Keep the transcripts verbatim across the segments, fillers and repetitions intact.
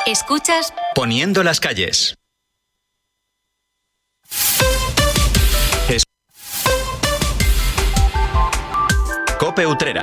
Escuchas Poniendo las calles. Es... Cope Utrera.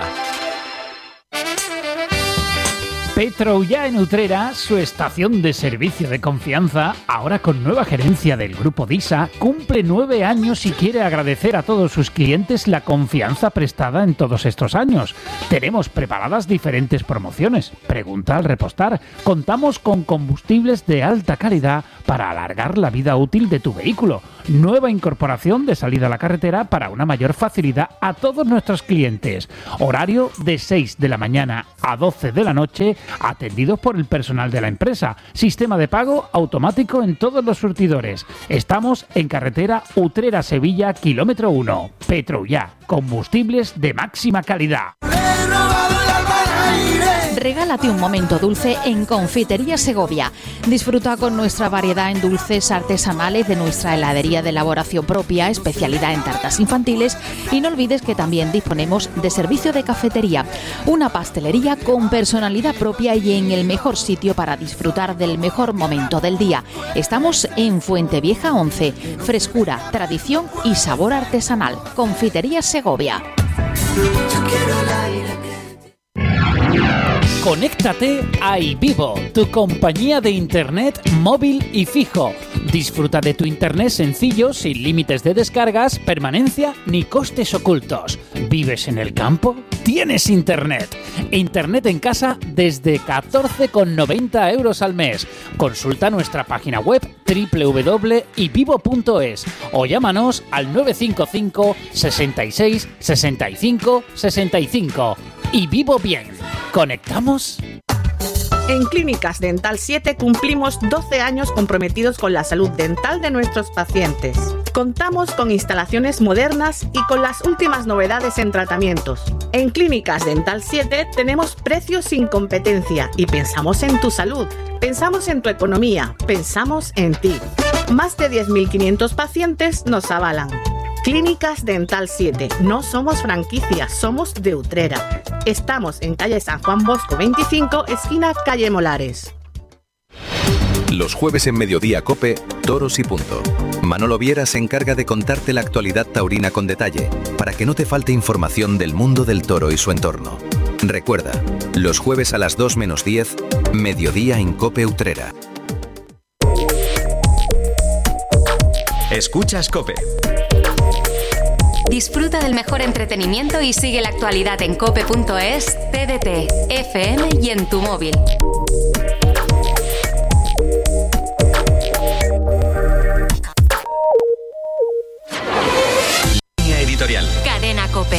Petroullà en Utrera, su estación de servicio de confianza, ahora con nueva gerencia del Grupo DISA, cumple nueve años y quiere agradecer a todos sus clientes la confianza prestada en todos estos años. Tenemos preparadas diferentes promociones. Pregunta al repostar. Contamos con combustibles de alta calidad para alargar la vida útil de tu vehículo. Nueva incorporación de salida a la carretera para una mayor facilidad a todos nuestros clientes. Horario de seis de la mañana a doce de la noche, atendidos por el personal de la empresa. Sistema de pago automático en todos los surtidores. Estamos en carretera Utrera-Sevilla, kilómetro uno. Petroullà, combustibles de máxima calidad. Regálate un momento dulce en Confitería Segovia. Disfruta con nuestra variedad en dulces artesanales de nuestra heladería de elaboración propia, especialidad en tartas infantiles, y no olvides que también disponemos de servicio de cafetería, una pastelería con personalidad propia y en el mejor sitio para disfrutar del mejor momento del día. Estamos en Fuentevieja once. Frescura, tradición y sabor artesanal. Confitería Segovia. Yo quiero el aire. Conéctate a iVivo, tu compañía de internet móvil y fijo. Disfruta de tu internet sencillo, sin límites de descargas, permanencia ni costes ocultos. ¿Vives en el campo? ¡Tienes internet! Internet en casa desde catorce con noventa euros al mes. Consulta nuestra página web doble u doble u doble u punto ivivo punto es o llámanos al nueve cinco cinco, sesenta y seis, sesenta y cinco, sesenta y cinco. Y vivo bien. ¿Conectamos? En Clínicas Dental siete cumplimos doce años comprometidos con la salud dental de nuestros pacientes. Contamos con instalaciones modernas y con las últimas novedades en tratamientos. En Clínicas Dental siete tenemos precios sin competencia y pensamos en tu salud, pensamos en tu economía, pensamos en ti. Más de diez mil quinientos pacientes nos avalan. Clínicas Dental siete. No somos franquicias, somos de Utrera. Estamos en calle San Juan Bosco veinticinco, esquina calle Molares. Los jueves en Mediodía Cope, Toros y Punto. Manolo Viera se encarga de contarte la actualidad taurina con detalle, para que no te falte información del mundo del toro y su entorno. Recuerda, los jueves a las dos menos diez, Mediodía en Cope Utrera. Escuchas Cope. Disfruta del mejor entretenimiento y sigue la actualidad en cope punto es, T D T, F M y en tu móvil. Línea editorial. Cadena Cope.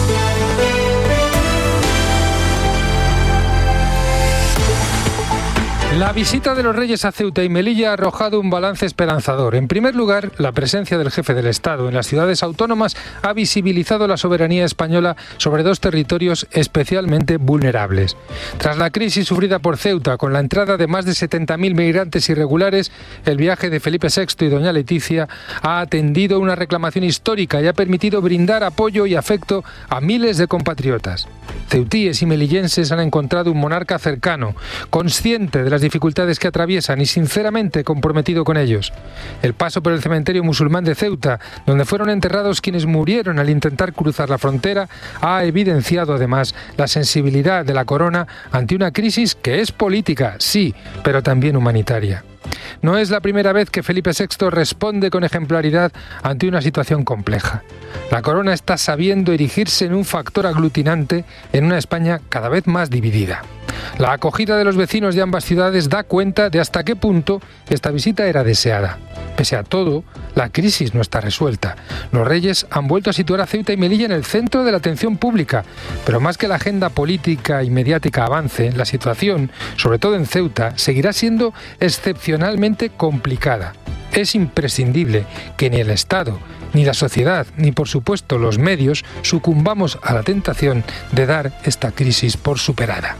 La visita de los Reyes a Ceuta y Melilla ha arrojado un balance esperanzador. En primer lugar, la presencia del jefe del Estado en las ciudades autónomas ha visibilizado la soberanía española sobre dos territorios especialmente vulnerables. Tras la crisis sufrida por Ceuta, con la entrada de más de setenta mil migrantes irregulares, el viaje de Felipe sexto y doña Leticia ha atendido una reclamación histórica y ha permitido brindar apoyo y afecto a miles de compatriotas. Ceutíes y melillenses han encontrado un monarca cercano, consciente de las dificultades que atraviesan y sinceramente comprometido con ellos. El paso por el cementerio musulmán de Ceuta, donde fueron enterrados quienes murieron al intentar cruzar la frontera, ha evidenciado además la sensibilidad de la corona ante una crisis que es política, sí, pero también humanitaria. No es la primera vez que Felipe sexto responde con ejemplaridad ante una situación compleja. La corona está sabiendo erigirse en un factor aglutinante en una España cada vez más dividida. La acogida de los vecinos de ambas ciudades da cuenta de hasta qué punto esta visita era deseada. Pese a todo, la crisis no está resuelta. Los Reyes han vuelto a situar a Ceuta y Melilla en el centro de la atención pública, pero más que la agenda política y mediática avance, la situación, sobre todo en Ceuta, seguirá siendo excepcionalmente complicada. Es imprescindible que ni el Estado, ni la sociedad, ni por supuesto los medios sucumbamos a la tentación de dar esta crisis por superada.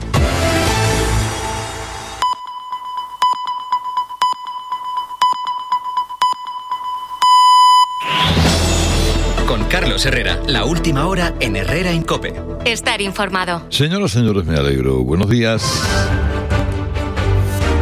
Con Carlos Herrera, la última hora en Herrera en Cope. Estar informado. Señoras y señores, me alegro. Buenos días.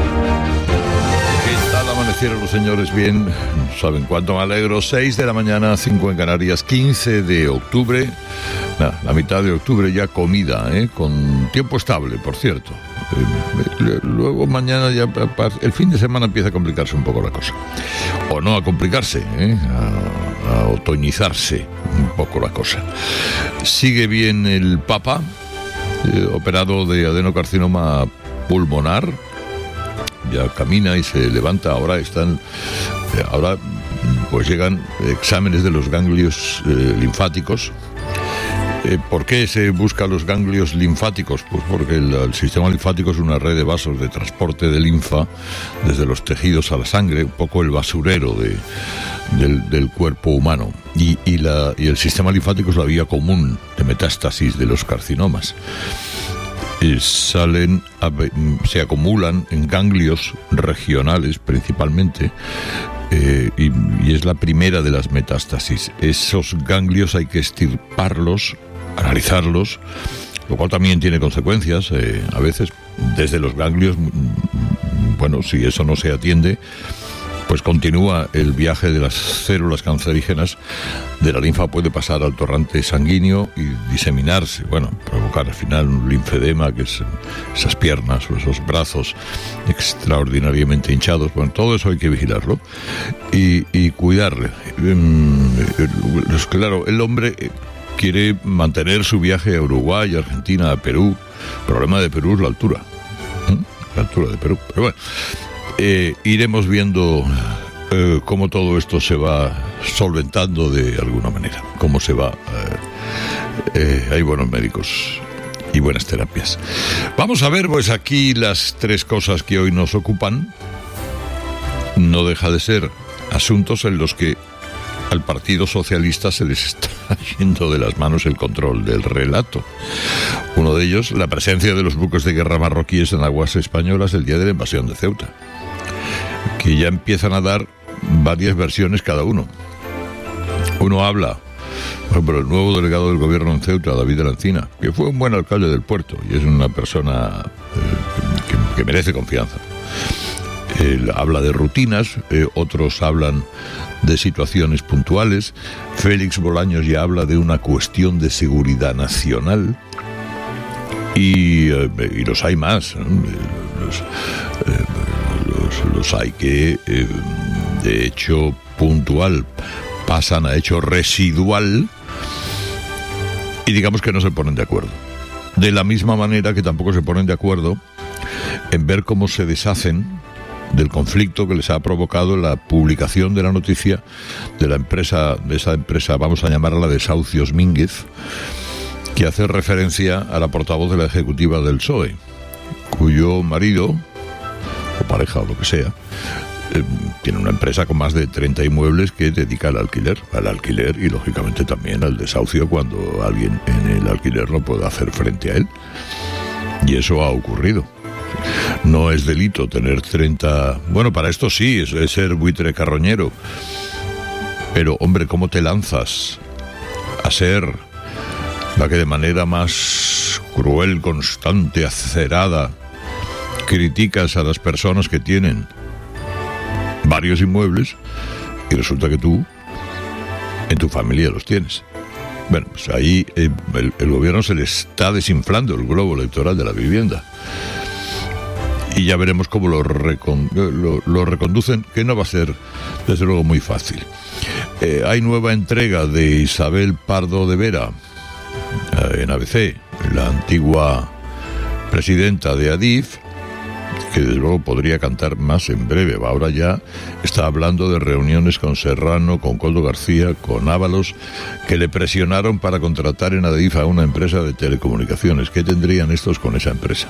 amanecieron los señores bien, saben cuánto me alegro. Seis de la mañana, cinco en Canarias, quince de octubre, nah, la mitad de octubre ya comida, ¿eh? Con tiempo estable, por cierto. Eh, luego mañana ya, el fin de semana empieza a complicarse un poco la cosa. O no a complicarse, ¿eh? a, a otoñizarse un poco la cosa. Sigue bien el Papa, eh, operado de adenocarcinoma pulmonar. Ya camina y se levanta. Ahora están, ahora pues llegan exámenes de los ganglios eh, linfáticos. Eh, ¿Por qué se busca los ganglios linfáticos? Pues porque el, el sistema linfático es una red de vasos de transporte de linfa desde los tejidos a la sangre, un poco el basurero de, del, del cuerpo humano. Y, y, la, y el sistema linfático es la vía común de metástasis de los carcinomas. Y salen, se acumulan en ganglios regionales principalmente, eh, y, y es la primera de las metástasis. Esos ganglios hay que extirparlos, analizarlos, lo cual también tiene consecuencias, eh, a veces desde los ganglios. Bueno, si eso no se atiende, pues continúa el viaje de las células cancerígenas de la linfa, puede pasar al torrente sanguíneo y diseminarse, bueno, provocar al final un linfedema, que es esas piernas o esos brazos extraordinariamente hinchados. Bueno, todo eso hay que vigilarlo y, y cuidarle. Pues claro, el hombre quiere mantener su viaje a Uruguay, Argentina, a Perú. El problema de Perú es la altura, ¿eh? La altura de Perú, pero bueno. Eh, iremos viendo eh, cómo todo esto se va solventando de alguna manera, cómo se va. Eh, eh, hay buenos médicos y buenas terapias. Vamos a ver, pues aquí las tres cosas que hoy nos ocupan. No deja de ser asuntos en los que al Partido Socialista se les está yendo de las manos el control del relato. Uno de ellos, la presencia de los buques de guerra marroquíes en aguas españolas el día de la invasión de Ceuta, que ya empiezan a dar varias versiones cada uno. Uno habla, por ejemplo, el nuevo delegado del gobierno en Ceuta, David de la Encina, que fue un buen alcalde del puerto y es una persona eh, que, que merece confianza. Él habla de rutinas, eh, otros hablan de situaciones puntuales. Félix Bolaños ya habla de una cuestión de seguridad nacional. Y, eh, y los hay más, ¿no? Los, eh, los, los hay que, eh, de hecho puntual, pasan a hecho residual, y digamos que no se ponen de acuerdo. De la misma manera que tampoco se ponen de acuerdo en ver cómo se deshacen del conflicto que les ha provocado la publicación de la noticia de la empresa, de esa empresa, vamos a llamarla Desahucios Mínguez, que hace referencia a la portavoz de la ejecutiva del P S O E, cuyo marido, o pareja o lo que sea, eh, tiene una empresa con más de treinta inmuebles que dedica al alquiler, al alquiler y lógicamente también al desahucio cuando alguien en el alquiler no puede hacer frente a él. Y eso ha ocurrido. No es delito tener treinta... Bueno, para esto sí, es, es ser buitre carroñero. Pero, hombre, ¿cómo te lanzas a ser la que de manera más cruel, constante, acerada, criticas a las personas que tienen varios inmuebles y resulta que tú en tu familia los tienes? Bueno, pues ahí eh, el, el gobierno se le está desinflando el globo electoral de la vivienda. Y ya veremos cómo lo, recon, lo, lo reconducen, que no va a ser, desde luego, muy fácil. Eh, hay nueva entrega de Isabel Pardo de Vera eh, en A B C, la antigua presidenta de Adif, que desde luego podría cantar más en breve. Ahora ya está hablando de reuniones con Serrano, con Coldo García, con Ábalos, que le presionaron para contratar en Adif a una empresa de telecomunicaciones. ¿Qué tendrían estos con esa empresa?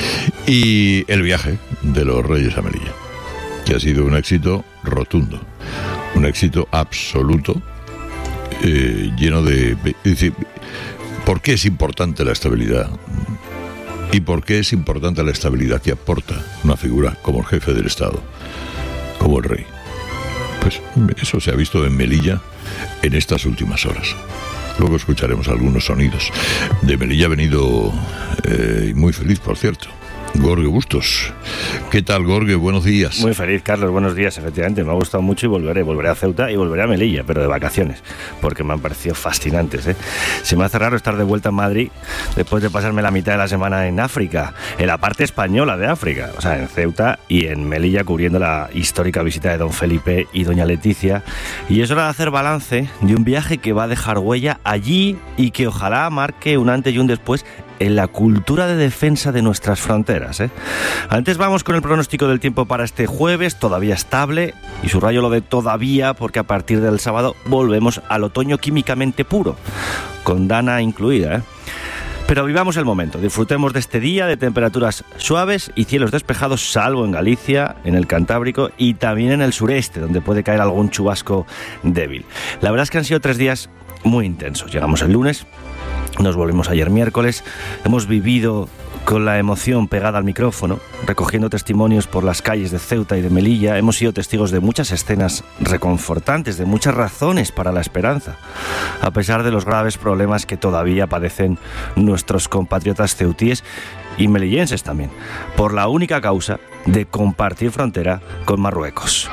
Y el viaje de los Reyes a Melilla, que ha sido un éxito rotundo, un éxito absoluto, eh, lleno de... Es decir, ¿por qué es importante la estabilidad? ¿Y por qué es importante la estabilidad que aporta una figura como el jefe del Estado, como el rey? Pues eso se ha visto en Melilla en estas últimas horas. Luego escucharemos algunos sonidos. De Melilla ha venido, eh, muy feliz, por cierto, Gorge Bustos. ¿Qué tal, Gorge? Buenos días. Muy feliz, Carlos. Buenos días. Efectivamente, me ha gustado mucho y volveré. Volveré a Ceuta y volveré a Melilla, pero de vacaciones, porque me han parecido fascinantes, ¿eh? Se me hace raro estar de vuelta en Madrid después de pasarme la mitad de la semana en África, en la parte española de África, o sea, en Ceuta y en Melilla, cubriendo la histórica visita de don Felipe y doña Leticia. Y es hora de hacer balance de un viaje que va a dejar huella allí y que ojalá marque un antes y un después en la cultura de defensa de nuestras fronteras, ¿eh? Antes vamos con el pronóstico del tiempo para este jueves, todavía estable, y subrayo lo de todavía porque a partir del sábado volvemos al otoño químicamente puro, con dana incluida, ¿eh? Pero vivamos el momento, disfrutemos de este día de temperaturas suaves y cielos despejados, salvo en Galicia, en el Cantábrico y también en el sureste, donde puede caer algún chubasco débil. La verdad es que han sido tres días muy intensos. Llegamos el lunes, nos volvimos ayer miércoles, hemos vivido con la emoción pegada al micrófono, recogiendo testimonios por las calles de Ceuta y de Melilla. Hemos sido testigos de muchas escenas reconfortantes, de muchas razones para la esperanza, a pesar de los graves problemas que todavía padecen nuestros compatriotas ceutíes y melillenses también, por la única causa de compartir frontera con Marruecos.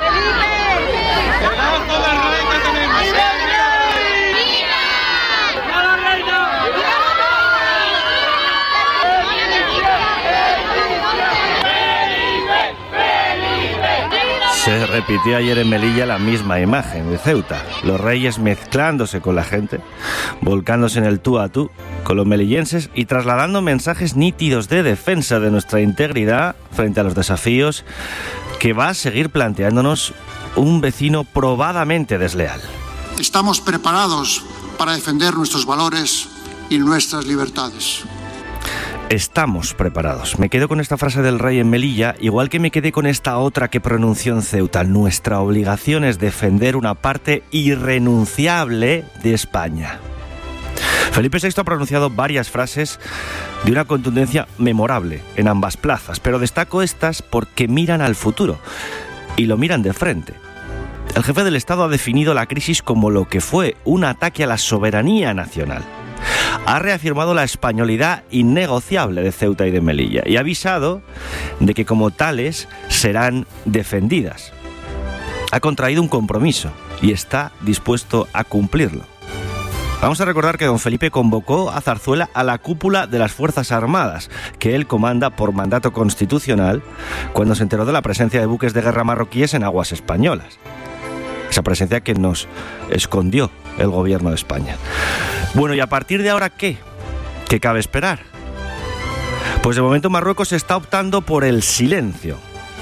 Se repitió ayer en Melilla la misma imagen de Ceuta, los reyes mezclándose con la gente, volcándose en el tú a tú con los melillenses y trasladando mensajes nítidos de defensa de nuestra integridad frente a los desafíos que va a seguir planteándonos un vecino probadamente desleal. Estamos preparados para defender nuestros valores y nuestras libertades. Estamos preparados. Me quedo con esta frase del rey en Melilla, igual que me quedé con esta otra que pronunció en Ceuta. Nuestra obligación es defender una parte irrenunciable de España. Felipe sexto ha pronunciado varias frases de una contundencia memorable en ambas plazas, pero destaco estas porque miran al futuro y lo miran de frente. El jefe del Estado ha definido la crisis como lo que fue un ataque a la soberanía nacional. Ha reafirmado la españolidad innegociable de Ceuta y de Melilla y ha avisado de que como tales serán defendidas. Ha contraído un compromiso y está dispuesto a cumplirlo. Vamos a recordar que don Felipe convocó a Zarzuela a la cúpula de las Fuerzas Armadas, que él comanda por mandato constitucional, cuando se enteró de la presencia de buques de guerra marroquíes en aguas españolas. Esa presencia que nos escondió el gobierno de España. Bueno, ¿y a partir de ahora qué? ¿Qué cabe esperar? Pues de momento Marruecos está optando por el silencio.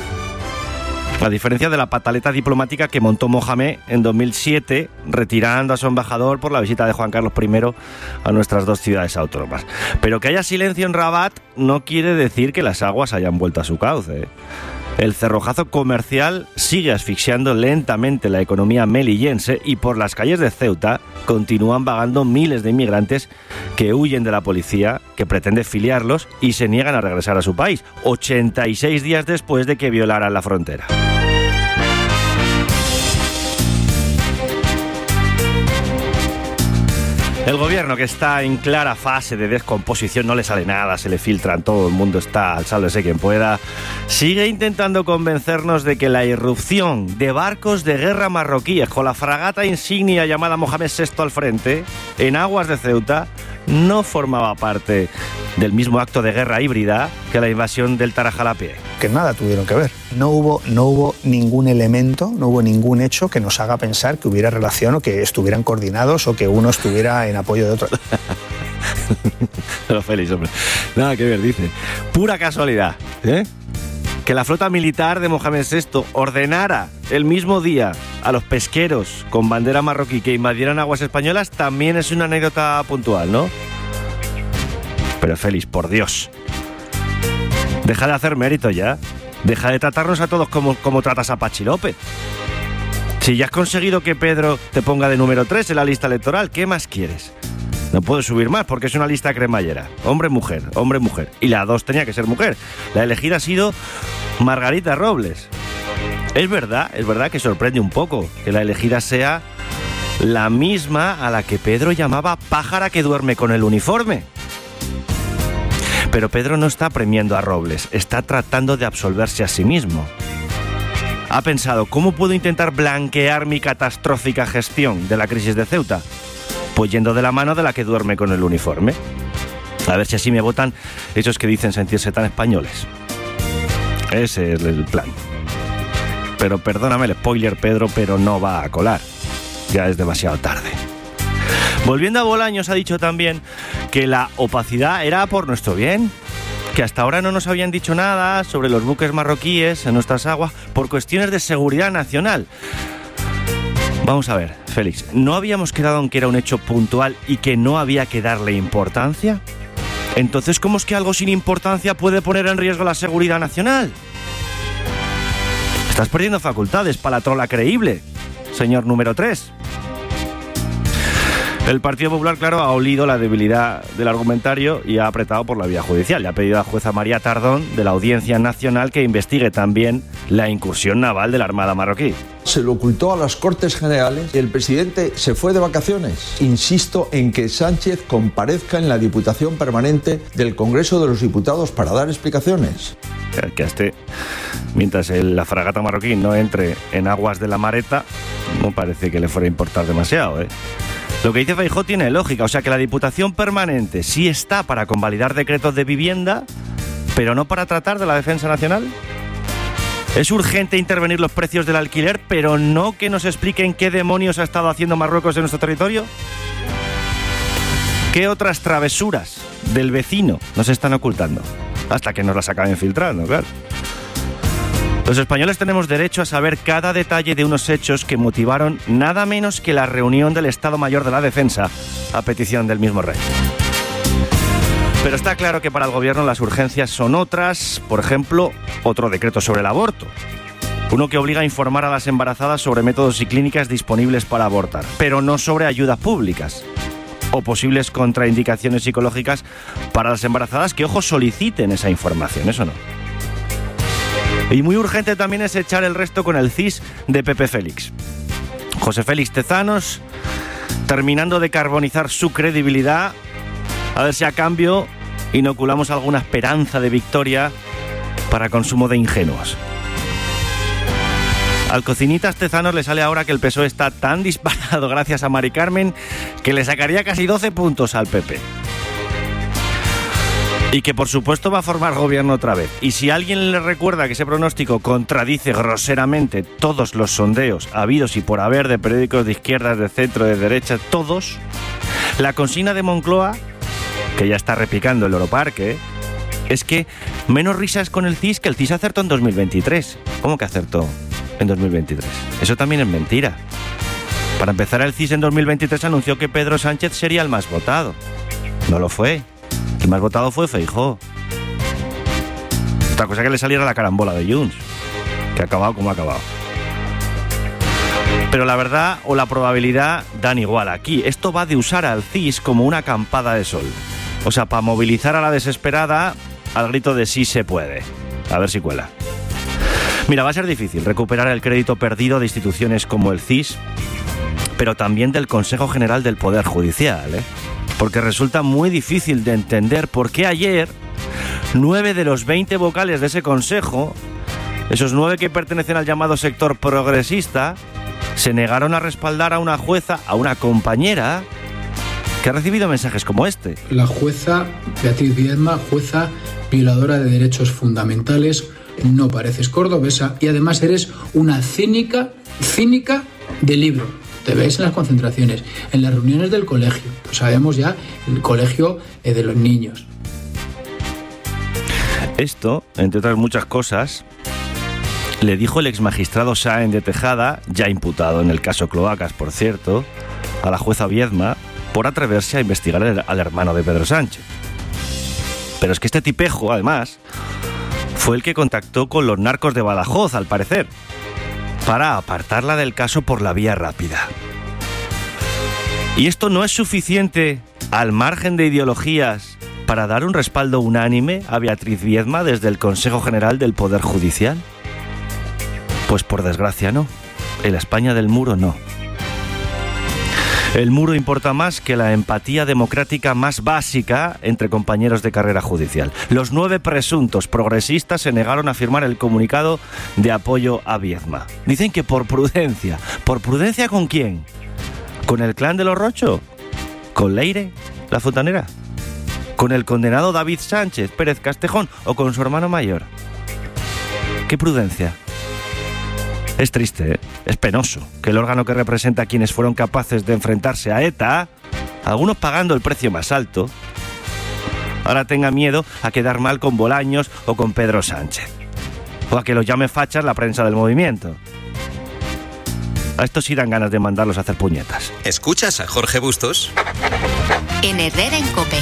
A diferencia de la pataleta diplomática que montó Mohamed en dos mil siete, retirando a su embajador por la visita de Juan Carlos primero a nuestras dos ciudades autónomas. Pero que haya silencio en Rabat no quiere decir que las aguas hayan vuelto a su cauce, ¿eh? El cerrojazo comercial sigue asfixiando lentamente la economía melillense y por las calles de Ceuta continúan vagando miles de inmigrantes que huyen de la policía, que pretende filiarlos y se niegan a regresar a su país, ochenta y seis días después de que violaran la frontera. El gobierno, que está en clara fase de descomposición, no le sale nada, se le filtran, todo el mundo está al sálvese quien pueda, sigue intentando convencernos de que la irrupción de barcos de guerra marroquíes con la fragata insignia llamada Mohamed sexto al frente, en aguas de Ceuta, no formaba parte del mismo acto de guerra híbrida que la invasión del Tarajal a pie. Que nada tuvieron que ver. No hubo, no hubo ningún elemento, no hubo ningún hecho que nos haga pensar que hubiera relación o que estuvieran coordinados o que uno estuviera en apoyo de otro. Pero Félix, hombre, nada que ver, dice. Pura casualidad, ¿eh? Que la flota militar de Mohamed sexto ordenara el mismo día a los pesqueros con bandera marroquí que invadieran aguas españolas también es una anécdota puntual, ¿no? Pero Félix, por Dios, deja de hacer mérito ya. Deja de tratarnos a todos como, como tratas a Pachi López. Si ya has conseguido que Pedro te ponga de número tres en la lista electoral, ¿qué más quieres? No puedo subir más porque es una lista cremallera. Hombre-mujer, hombre-mujer. Y la dos tenía que ser mujer. La elegida ha sido Margarita Robles. Es verdad, es verdad que sorprende un poco que la elegida sea la misma a la que Pedro llamaba pájara que duerme con el uniforme. Pero Pedro no está premiando a Robles, está tratando de absolverse a sí mismo. Ha pensado, ¿cómo puedo intentar blanquear mi catastrófica gestión de la crisis de Ceuta? Pues yendo de la mano de la que duerme con el uniforme. A ver si así me votan esos que dicen sentirse tan españoles. Ese es el plan. Pero perdóname el spoiler, Pedro, pero no va a colar. Ya es demasiado tarde. Volviendo a Bolaños, ha dicho también que la opacidad era por nuestro bien, que hasta ahora no nos habían dicho nada sobre los buques marroquíes en nuestras aguas por cuestiones de seguridad nacional. Vamos a ver, Félix, ¿no habíamos quedado en que era un hecho puntual y que no había que darle importancia? Entonces, ¿cómo es que algo sin importancia puede poner en riesgo la seguridad nacional? Estás perdiendo facultades para la trola creíble, señor número tres. El Partido Popular, claro, ha olido la debilidad del argumentario y ha apretado por la vía judicial. Le ha pedido a la jueza María Tardón, de la Audiencia Nacional, que investigue también la incursión naval de la Armada marroquí. Se lo ocultó a las Cortes Generales y el presidente se fue de vacaciones. Insisto en que Sánchez comparezca en la Diputación Permanente del Congreso de los Diputados para dar explicaciones. Que este, mientras el, la fragata marroquí no entre en aguas de la Mareta, no parece que le fuera a importar demasiado, ¿eh? Lo que dice Feijóo tiene lógica, o sea que la Diputación Permanente sí está para convalidar decretos de vivienda, pero no para tratar de la defensa nacional. Es urgente intervenir los precios del alquiler, pero no que nos expliquen qué demonios ha estado haciendo Marruecos en nuestro territorio. ¿Qué otras travesuras del vecino nos están ocultando? Hasta que nos las acaben filtrando, claro. Los españoles tenemos derecho a saber cada detalle de unos hechos que motivaron nada menos que la reunión del Estado Mayor de la Defensa a petición del mismo rey. Pero está claro que para el gobierno las urgencias son otras, por ejemplo, otro decreto sobre el aborto. Uno que obliga a informar a las embarazadas sobre métodos y clínicas disponibles para abortar, pero no sobre ayudas públicas o posibles contraindicaciones psicológicas para las embarazadas que, ojo, soliciten esa información, eso no. Y muy urgente también es echar el resto con el C I S de Pepe Félix. José Félix Tezanos, terminando de carbonizar su credibilidad, a ver si a cambio inoculamos alguna esperanza de victoria para consumo de ingenuos. Al Cocinitas Tezanos le sale ahora que el P S O E está tan disparado gracias a Mari Carmen que le sacaría casi doce puntos al P P. Y que por supuesto va a formar gobierno otra vez. Y si alguien le recuerda que ese pronóstico contradice groseramente todos los sondeos habidos y por haber de periódicos de izquierdas, de centro, de derecha, todos, la consigna de Moncloa, que ya está repicando el Oroparque, es que menos risas con el C I S que el C I S acertó en dos mil veintitrés. ¿Cómo que acertó en dos mil veintitrés? Eso también es mentira. Para empezar, el C I S en dos mil veintitrés anunció que Pedro Sánchez sería el más votado. No lo fue. El más votado fue Feijóo. Otra cosa que le saliera la carambola de Junts, que ha acabado como ha acabado. Pero la verdad o la probabilidad dan igual aquí. Esto va de usar al C I S como una campada de sol. O sea, para movilizar a la desesperada al grito de sí se puede. A ver si cuela. Mira, va a ser difícil recuperar el crédito perdido de instituciones como el C I S, pero también del Consejo General del Poder Judicial, ¿eh? Porque resulta muy difícil de entender por qué ayer nueve de los veinte vocales de ese consejo, esos nueve que pertenecen al llamado sector progresista, se negaron a respaldar a una jueza, a una compañera, que ha recibido mensajes como este. La jueza Beatriz Viedma, jueza violadora de derechos fundamentales, no pareces cordobesa y además eres una cínica, cínica de libro. Te ves en las concentraciones, en las reuniones del colegio. Lo sabemos ya, el colegio de los niños. Esto, entre otras muchas cosas, le dijo el exmagistrado Sáenz de Tejada, ya imputado en el caso Cloacas, por cierto, a la jueza Viedma por atreverse a investigar al hermano de Pedro Sánchez. Pero es que este tipejo, además, fue el que contactó con los narcos de Badajoz, al parecer, para apartarla del caso por la vía rápida. Y esto no es suficiente, al margen de ideologías, para dar un respaldo unánime a Beatriz Viedma desde el Consejo General del Poder Judicial. Pues por desgracia no. En la España del muro no. El muro importa más que la empatía democrática más básica entre compañeros de carrera judicial. Los nueve presuntos progresistas se negaron a firmar el comunicado de apoyo a Viedma. Dicen que por prudencia. ¿Por prudencia con quién? ¿Con el clan de los Rocho? ¿Con Leire, la fontanera? ¿Con el condenado David Sánchez Pérez Castejón o con su hermano mayor? ¿Qué prudencia? Es triste, ¿eh? Es penoso que el órgano que representa a quienes fueron capaces de enfrentarse a ETA, algunos pagando el precio más alto, ahora tenga miedo a quedar mal con Bolaños o con Pedro Sánchez. O a que los llame fachas la prensa del movimiento. A estos sí dan ganas de mandarlos a hacer puñetas. ¿Escuchas a Jorge Bustos? En Herrera en COPE.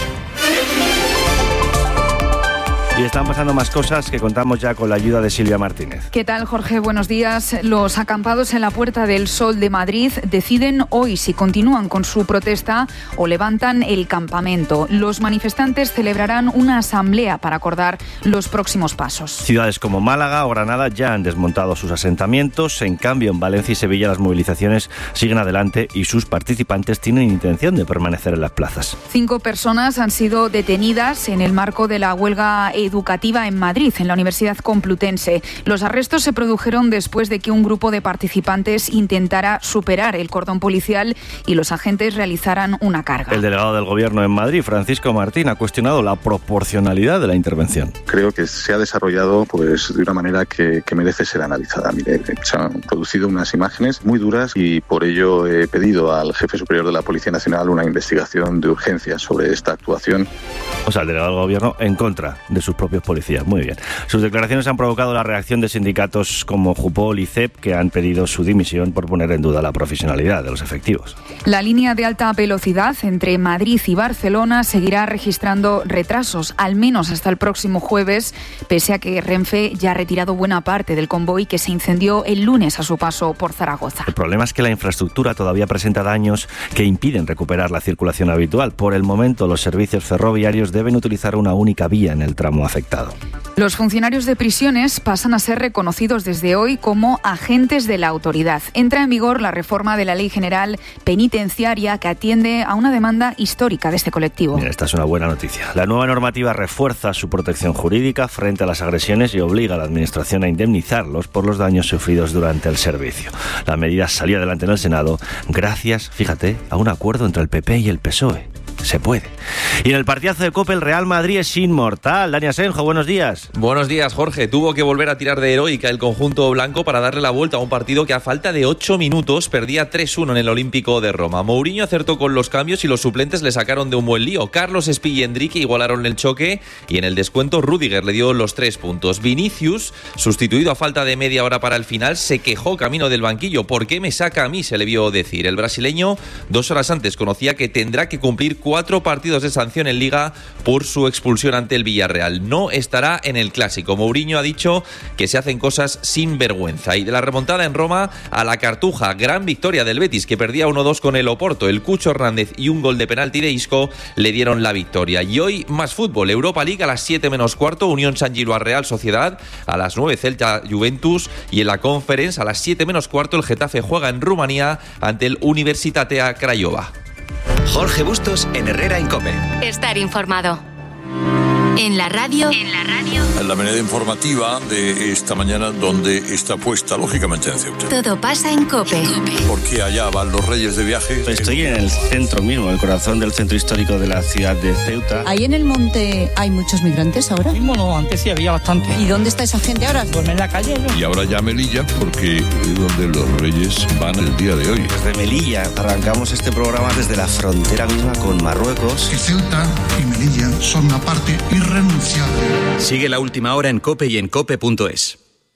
Y están pasando más cosas que contamos ya con la ayuda de Silvia Martínez. ¿Qué tal, Jorge? Buenos días. Los acampados en la Puerta del Sol de Madrid deciden hoy si continúan con su protesta o levantan el campamento. Los manifestantes celebrarán una asamblea para acordar los próximos pasos. Ciudades como Málaga o Granada ya han desmontado sus asentamientos. En cambio, en Valencia y Sevilla las movilizaciones siguen adelante y sus participantes tienen intención de permanecer en las plazas. Cinco personas han sido detenidas en el marco de la huelga educativa en Madrid, en la Universidad Complutense. Los arrestos se produjeron después de que un grupo de participantes intentara superar el cordón policial y los agentes realizaran una carga. El delegado del Gobierno en Madrid, Francisco Martín, ha cuestionado la proporcionalidad de la intervención. Creo que se ha desarrollado pues de una manera que, que merece ser analizada. Mire, se han producido unas imágenes muy duras y por ello he pedido al jefe superior de la Policía Nacional una investigación de urgencia sobre esta actuación. O sea, el delegado del Gobierno en contra de sus propios policías. Muy bien. Sus declaraciones han provocado la reacción de sindicatos como Jupol y C E P, que han pedido su dimisión por poner en duda la profesionalidad de los efectivos. La línea de alta velocidad entre Madrid y Barcelona seguirá registrando retrasos, al menos hasta el próximo jueves, pese a que Renfe ya ha retirado buena parte del convoy que se incendió el lunes a su paso por Zaragoza. El problema es que la infraestructura todavía presenta daños que impiden recuperar la circulación habitual. Por el momento, los servicios ferroviarios deben utilizar una única vía en el tramo afectado. Los funcionarios de prisiones pasan a ser reconocidos desde hoy como agentes de la autoridad. Entra en vigor la reforma de la Ley General Penitenciaria que atiende a una demanda histórica de este colectivo. Mira, esta es una buena noticia. La nueva normativa refuerza su protección jurídica frente a las agresiones y obliga a la Administración a indemnizarlos por los daños sufridos durante el servicio. La medida salió adelante en el Senado gracias, fíjate, a un acuerdo entre el P P y el P S O E. Se puede. Y en el partidazo de COPE el Real Madrid es inmortal. Dani Asenjo, buenos días. Buenos días, Jorge. Tuvo que volver a tirar de heroica el conjunto blanco para darle la vuelta a un partido que a falta de ocho minutos perdía tres uno en el Olímpico de Roma. Mourinho acertó con los cambios y los suplentes le sacaron de un buen lío. Carlos Espí y Enrique igualaron el choque y en el descuento Rüdiger le dio los tres puntos. Vinicius, sustituido a falta de media hora para el final, se quejó camino del banquillo. ¿Por qué me saca a mí?, se le vio decir. El brasileño, dos horas antes, conocía que tendrá que cumplir cuatro partidos de sanción en Liga por su expulsión ante el Villarreal. No estará en el Clásico. Mourinho ha dicho que se hacen cosas sin vergüenza. Y de la remontada en Roma a la Cartuja, gran victoria del Betis, que perdía uno dos con el Oporto. El Cucho Hernández y un gol de penalti de Isco le dieron la victoria. Y hoy más fútbol. Europa League a las siete menos cuarto, Unión San Gilo a Real Sociedad, a las nueve Celta Juventus, y en la Conference a las siete menos cuarto el Getafe juega en Rumanía ante el Universitatea Craiova. Jorge Bustos en Herrera en COPE. Estar informado. En la radio. En la radio. La manera informativa de esta mañana, donde está puesta, lógicamente, en Ceuta. Todo pasa en COPE. Porque allá van los reyes de viaje. Estoy en el centro mismo, el corazón del centro histórico de la ciudad de Ceuta. ¿Ahí en el monte hay muchos migrantes ahora? Mismo no, antes sí había bastante. ¿Y dónde está esa gente ahora? Duerme en la calle, ¿no? Y ahora ya Melilla, porque es donde los reyes van el día de hoy. Desde Melilla arrancamos este programa desde la frontera misma con Marruecos. Que Ceuta y Melilla son una parte irrenunciable. Sigue la última hora en COPE y en cope punto es.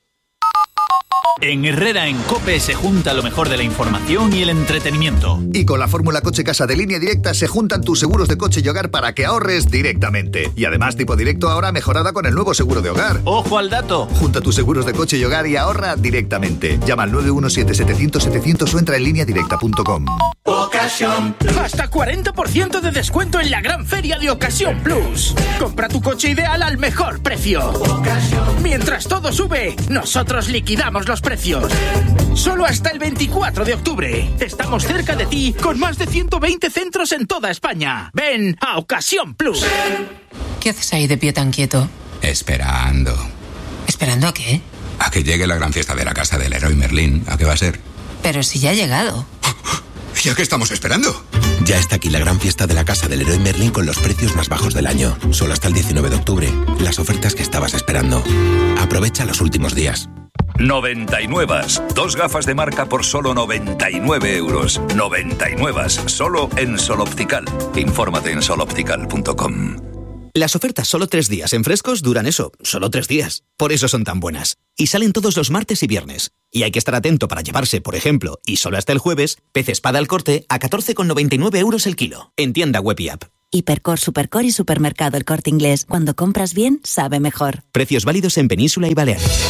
En Herrera en COPE se junta lo mejor de la información y el entretenimiento. Y con la fórmula Coche Casa de Línea Directa se juntan tus seguros de coche y hogar para que ahorres directamente. Y además tipo directo ahora mejorada con el nuevo seguro de hogar. ¡Ojo al dato! Junta tus seguros de coche y hogar y ahorra directamente. Llama al nueve uno siete, setecientos, setecientos o entra en línea directa punto com. Ocasión Plus. Hasta cuarenta por ciento de descuento en la gran feria de Ocasión Plus. Compra tu coche ideal al mejor precio. Mientras todo sube, nosotros liquidamos los precios. Solo hasta el veinticuatro de octubre. Estamos cerca de ti con más de ciento veinte centros en toda España. Ven a Ocasión Plus. ¿Qué haces ahí de pie tan quieto? Esperando. ¿Esperando a qué? A que llegue la gran fiesta de la casa del Leroy Merlin. ¿A qué va a ser? Pero si ya ha llegado. ¿Ya qué estamos esperando? Ya está aquí la gran fiesta de la casa del Leroy Merlin con los precios más bajos del año. Solo hasta el diecinueve de octubre. Las ofertas que estabas esperando. Aprovecha los últimos días. noventa y nueve. Dos gafas de marca por solo noventa y nueve euros. noventa y nueve. Solo en Sol Optical. Infórmate en sol optical punto com. Las ofertas solo tres días en Frescos duran eso, solo tres días. Por eso son tan buenas. Y salen todos los martes y viernes. Y hay que estar atento para llevarse, por ejemplo, y solo hasta el jueves, pez espada al corte a catorce con noventa y nueve euros el kilo. En tienda web y app. Hipercor, Supercor y Supermercado El Corte Inglés. Cuando compras bien, sabe mejor. Precios válidos en Península y Baleares.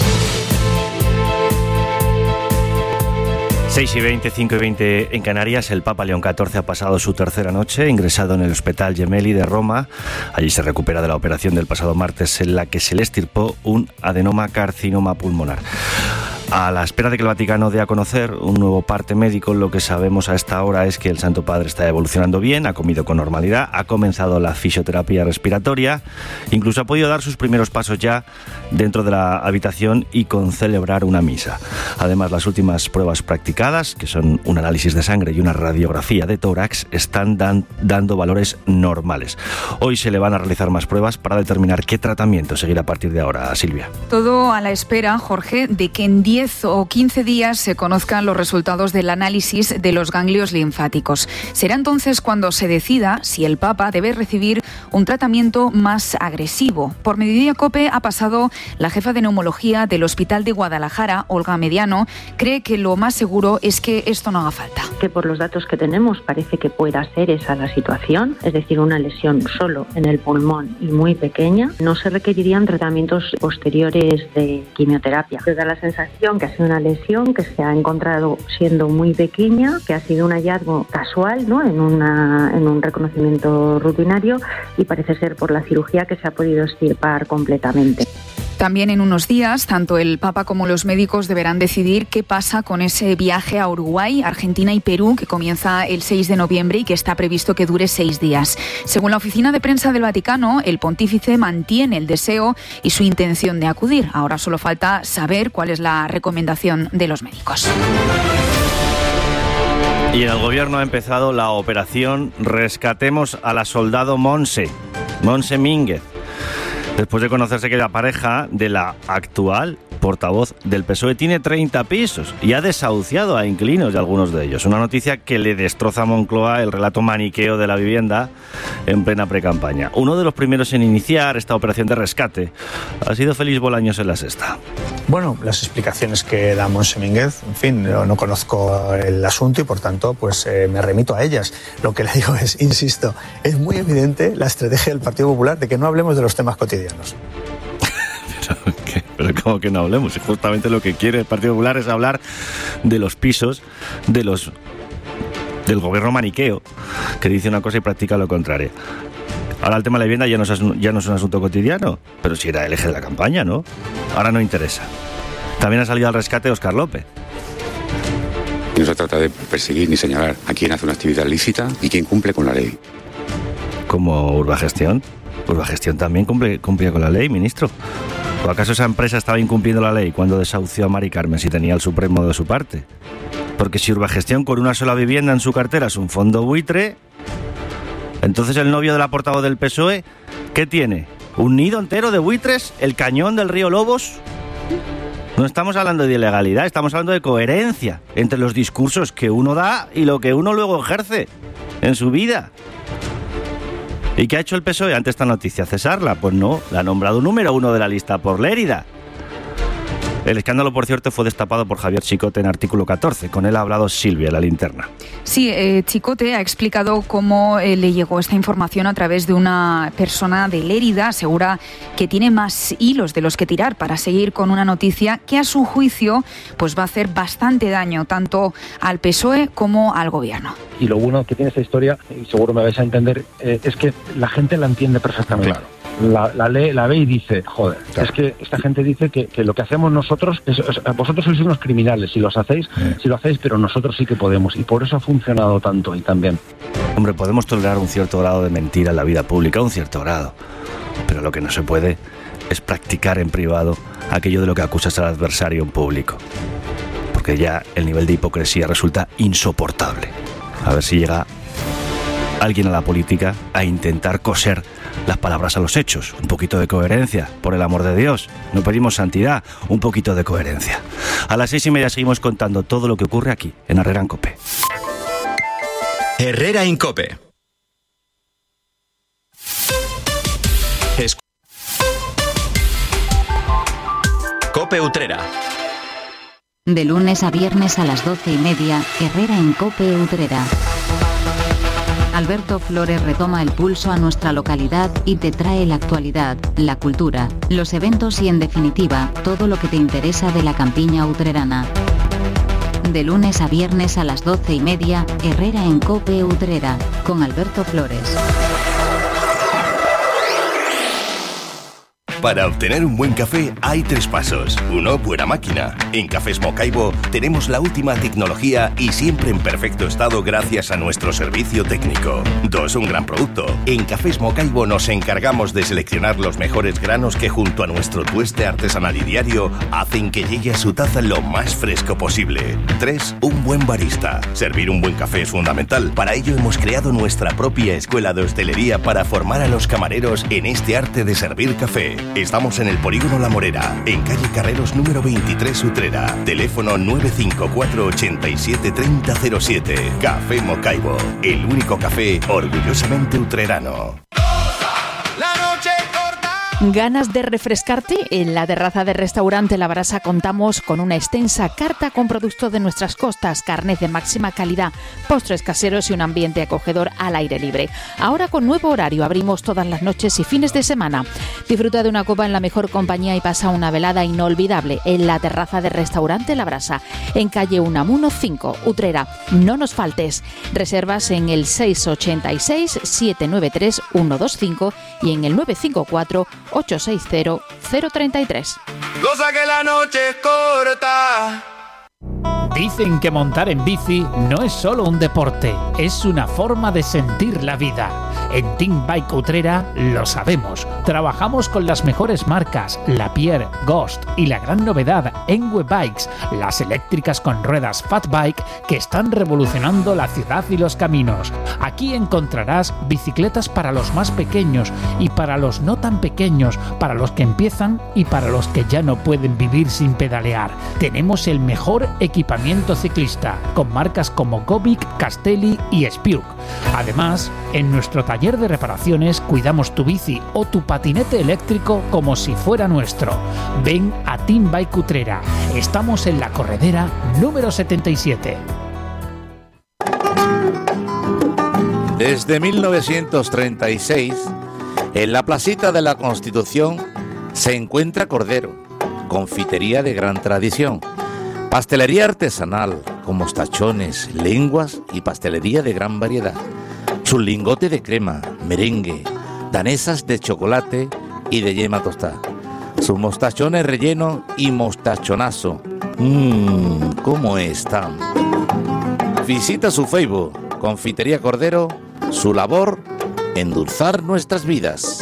seis y veinte, cinco y veinte en Canarias. El Papa León catorce ha pasado su tercera noche ingresado en el Hospital Gemelli de Roma. Allí se recupera de la operación del pasado martes en la que se le extirpó un adenoma carcinoma pulmonar. A la espera de que el Vaticano dé a conocer un nuevo parte médico, lo que sabemos a esta hora es que el Santo Padre está evolucionando bien, ha comido con normalidad, ha comenzado la fisioterapia respiratoria, incluso ha podido dar sus primeros pasos ya dentro de la habitación y con celebrar una misa. Además, las últimas pruebas practicadas, que son un análisis de sangre y una radiografía de tórax, están dan, dando valores normales. Hoy se le van a realizar más pruebas para determinar qué tratamiento seguir a partir de ahora. Silvia. Todo a la espera, Jorge, de que en diez o quince días se conozcan los resultados del análisis de los ganglios linfáticos. Será entonces cuando se decida si el Papa debe recibir un tratamiento más agresivo. Por Mediodía COPE ha pasado la jefa de neumología del Hospital de Guadalajara, Olga Mediano. Cree que lo más seguro es que esto no haga falta. Que por los datos que tenemos parece que pueda ser esa la situación, es decir, una lesión solo en el pulmón y muy pequeña. No se requerirían tratamientos posteriores de quimioterapia. Se da la sensación que ha sido una lesión que se ha encontrado siendo muy pequeña, que ha sido un hallazgo casual, ¿no?, en, una, en un reconocimiento rutinario, y parece ser por la cirugía que se ha podido extirpar completamente. También en unos días, tanto el Papa como los médicos deberán decidir qué pasa con ese viaje a Uruguay, Argentina y Perú, que comienza el seis de noviembre y que está previsto que dure seis días. Según la oficina de prensa del Vaticano, el pontífice mantiene el deseo y su intención de acudir. Ahora solo falta saber cuál es la recomendación de los médicos. Y en el gobierno ha empezado la operación Rescatemos a la soldado Monse, Monse Mínguez, después de conocerse que la pareja de la actual portavoz del P S O E tiene treinta pisos y ha desahuciado a inquilinos de algunos de ellos. Una noticia que le destroza a Moncloa el relato maniqueo de la vivienda en plena precampaña. Uno de los primeros en iniciar esta operación de rescate ha sido Félix Bolaños en La Sexta. Bueno, las explicaciones que da Monse Mínguez, en fin, no, no conozco el asunto y por tanto pues eh, me remito a ellas. Lo que le digo es, insisto, es muy evidente la estrategia del Partido Popular de que no hablemos de los temas cotidianos. Pero, ¿qué? Pero ¿cómo que no hablemos? Y justamente lo que quiere el Partido Popular es hablar de los pisos, de los del gobierno maniqueo, que dice una cosa y practica lo contrario. Ahora el tema de la vivienda ya no es, ya no es un asunto cotidiano, pero sí era el eje de la campaña, ¿no? Ahora no interesa. También ha salido al rescate Óscar López. No se trata de perseguir ni señalar a quién hace una actividad lícita y quién cumple con la ley. Como Urbagestión. Urbagestión también cumple, cumplía con la ley, ministro. ¿O acaso esa empresa estaba incumpliendo la ley cuando desahució a Mari Carmen si tenía el Supremo de su parte? Porque si Urbagestión con una sola vivienda en su cartera es un fondo buitre, entonces el novio de la portavoz del P S O E, ¿qué tiene? ¿Un nido entero de buitres? ¿El cañón del río Lobos? No estamos hablando de ilegalidad, estamos hablando de coherencia entre los discursos que uno da y lo que uno luego ejerce en su vida. ¿Y qué ha hecho el P S O E ante esta noticia? ¿Cesarla? Pues no, la ha nombrado número uno de la lista por Lérida. El escándalo, por cierto, fue destapado por Javier Chicote en Artículo catorce. Con él ha hablado Silvia, la linterna. Sí, eh, Chicote ha explicado cómo eh, le llegó esta información a través de una persona de Lérida. Asegura que tiene más hilos de los que tirar para seguir con una noticia que a su juicio pues va a hacer bastante daño tanto al P S O E como al Gobierno. Y lo bueno que tiene esta historia, y seguro me vais a entender, eh, es que la gente la entiende perfectamente. Claro. La, la lee, la ve y dice, joder, claro. Es que esta gente dice que, que lo que hacemos nosotros, es, es, vosotros sois unos criminales, si los hacéis, sí. si lo hacéis, pero nosotros sí que podemos, y por eso ha funcionado tanto y tan bien. Hombre, podemos tolerar un cierto grado de mentira en la vida pública, un cierto grado, pero lo que no se puede es practicar en privado aquello de lo que acusas al adversario en público, porque ya el nivel de hipocresía resulta insoportable. A ver si llega alguien a la política a intentar coser las palabras a los hechos. Un poquito de coherencia, por el amor de Dios. No pedimos santidad, un poquito de coherencia. A las seis y media seguimos contando todo lo que ocurre aquí, en Herrera en COPE. Herrera en COPE. Es... COPE Utrera. De lunes a viernes a las doce y media, Herrera en COPE Utrera. Alberto Flores retoma el pulso a nuestra localidad y te trae la actualidad, la cultura, los eventos y, en definitiva, todo lo que te interesa de la campiña utrerana. De lunes a viernes a las doce y media, Herrera en COPE Utrera, con Alberto Flores. Para obtener un buen café hay tres pasos. Uno, buena máquina. En Cafés Mocaibo tenemos la última tecnología y siempre en perfecto estado gracias a nuestro servicio técnico. Dos, un gran producto. En Cafés Mocaibo nos encargamos de seleccionar los mejores granos que junto a nuestro tueste artesanal y diario hacen que llegue a su taza lo más fresco posible. Tres, un buen barista. Servir un buen café es fundamental. Para ello hemos creado nuestra propia escuela de hostelería para formar a los camareros en este arte de servir café. Estamos en el Polígono La Morera, en calle Carreros número veintitrés Utrera. Teléfono nueve cinco cuatro, ochenta y siete, treinta cero siete. Café Mocaibo, el único café orgullosamente utrerano. ¿Ganas de refrescarte? En la terraza del restaurante La Brasa contamos con una extensa carta con productos de nuestras costas, carnes de máxima calidad, postres caseros y un ambiente acogedor al aire libre. Ahora con nuevo horario, abrimos todas las noches y fines de semana. Disfruta de una copa en la mejor compañía y pasa una velada inolvidable en la terraza del restaurante La Brasa, en calle Unamuno cinco, Utrera. No nos faltes. Reservas en el seis ocho seis, siete nueve tres, uno dos cinco y en el nueve cinco cuatro, ocho seis cero, cero tres tres. Goza que la noche es corta. Dicen que montar en bici no es solo un deporte, es una forma de sentir la vida. En Team Bike Utrera lo sabemos. Trabajamos con las mejores marcas, Lapierre, Ghost y la gran novedad, Enwe Bikes, las eléctricas con ruedas Fat Bike que están revolucionando la ciudad y los caminos. Aquí encontrarás bicicletas para los más pequeños y para los no tan pequeños, para los que empiezan y para los que ya no pueden vivir sin pedalear. Tenemos el mejor equipamiento ciclista, con marcas como Gobic, Castelli y Spiuk. Además, en nuestro taller de reparaciones cuidamos tu bici o tu patinete eléctrico como si fuera nuestro. Ven a Team Bike Utrera. Estamos en la corredera número setenta y siete. Desde mil novecientos treinta y seis, en la placita de la Constitución se encuentra Cordero, confitería de gran tradición. Pastelería artesanal, con mostachones, lenguas y pastelería de gran variedad. Su lingote de crema, merengue, danesas de chocolate y de yema tostada. Sus mostachones relleno y mostachonazo. Mmm, ¿cómo están? Visita su Facebook, Confitería Cordero, su labor, endulzar nuestras vidas.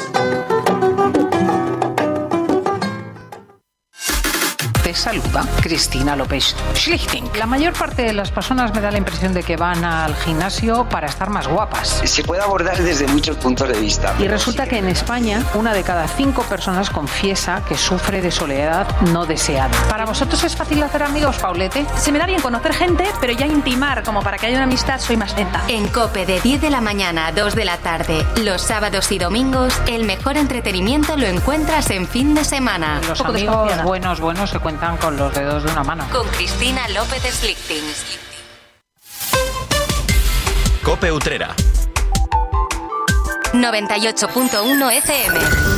Te saluda Cristina López Schlichting. La mayor parte de las personas me da la impresión de que van al gimnasio para estar más guapas. Se puede abordar desde muchos puntos de vista. Y resulta que en España una de cada cinco personas confiesa que sufre de soledad no deseada. ¿Para vosotros es fácil hacer amigos, Paulete? Se me da bien conocer gente, pero ya intimar como para que haya una amistad soy más lenta. En COPE de diez de la mañana a dos de la tarde, los sábados y domingos, el mejor entretenimiento lo encuentras en fin de semana. Los amigos buenos, buenos se cuentan cuentan con los dedos de una mano. Con Cristina López Slichting. COPE Utrera noventa y ocho punto uno F M.